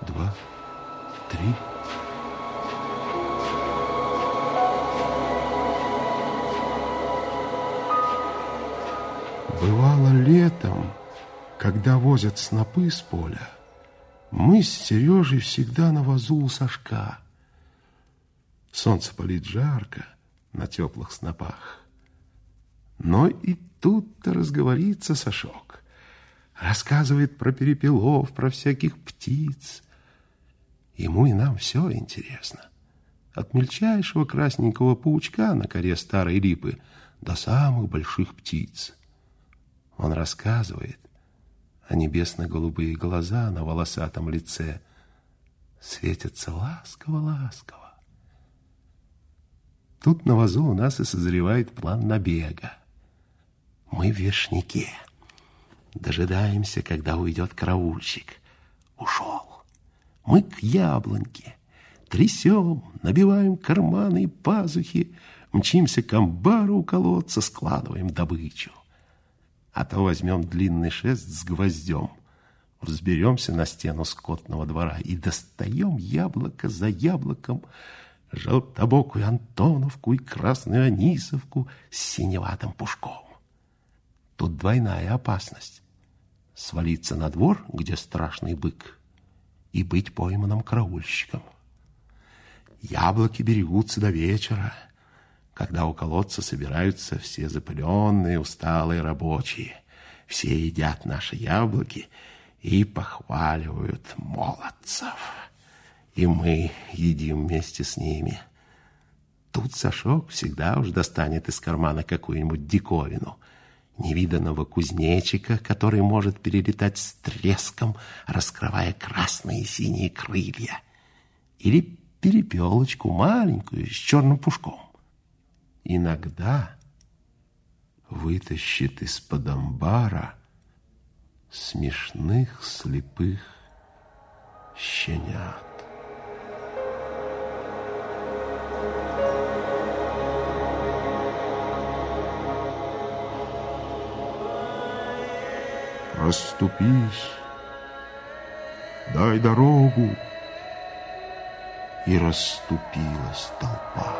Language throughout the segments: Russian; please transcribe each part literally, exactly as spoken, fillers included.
два, три. Бывало летом, когда возят снопы с поля, мы с Сережей всегда на вазу у Сашка. Солнце палит жарко на теплых снопах. Но и тут-то разговорится Сашок. Рассказывает про перепелов, про всяких птиц. Ему и нам все интересно. От мельчайшего красненького паучка на коре старой липы до самых больших птиц. Он рассказывает, а небесно-голубые глаза на волосатом лице светятся ласково-ласково. Тут на вазу у нас и созревает план набега. Мы в вешняке. Дожидаемся, когда уйдет караульщик. Ушел. Мы к яблоньке. Трясем, набиваем карманы и пазухи, мчимся к амбару у колодца, складываем добычу. А то возьмем длинный шест с гвоздем, взберемся на стену скотного двора и достаем яблоко за яблоком, желтобокую Антоновку и красную Анисовку с синеватым пушком. Тут двойная опасность: свалиться на двор, где страшный бык, и быть пойманным караульщиком. Яблоки берегутся до вечера, когда у колодца собираются все запыленные, усталые рабочие. Все едят наши яблоки и похваливают молодцев. И мы едим вместе с ними. Тут Сашок всегда уж достанет из кармана какую-нибудь диковину. Невиданного кузнечика, который может перелетать с треском, раскрывая красные и синие крылья. Или перепелочку маленькую с черным пушком. Иногда вытащит из-под амбара смешных слепых щенят. Расступись, дай дорогу. И расступилась толпа.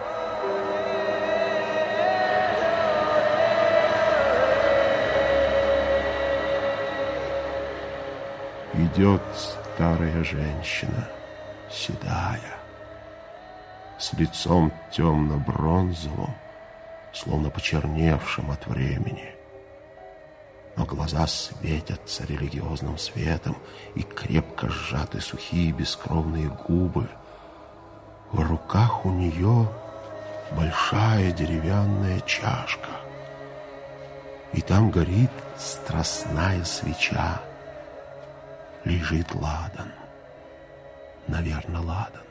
Идет старая женщина, седая, с лицом темно-бронзовым, словно почерневшим от времени. Но глаза светятся религиозным светом, и крепко сжаты сухие бескровные губы. В руках у нее большая деревянная чашка, и там горит страстная свеча. Лежит ладан. Наверное, ладан.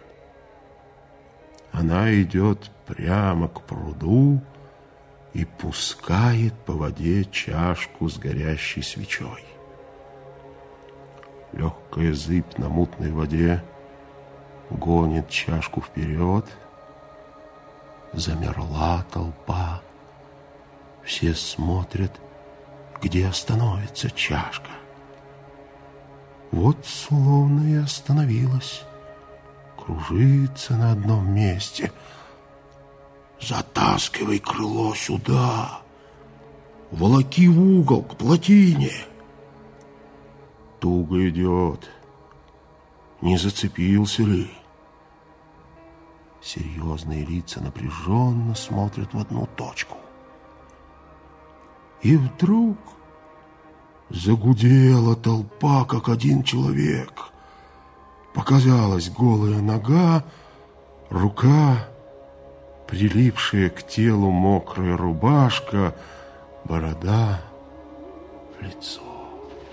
Она идет прямо к пруду и пускает по воде чашку с горящей свечой. Легкая зыбь на мутной воде гонит чашку вперед. Замерла толпа. Все смотрят, где остановится чашка. Вот словно и остановилась. Кружится на одном месте. Затаскивай крыло сюда. Волоки в угол, к плотине. Туго идет. Не зацепился ли? Серьезные лица напряженно смотрят в одну точку. И вдруг загудела толпа, как один человек. Показалась голая нога, рука, прилипшая к телу мокрая рубашка, борода, лицо.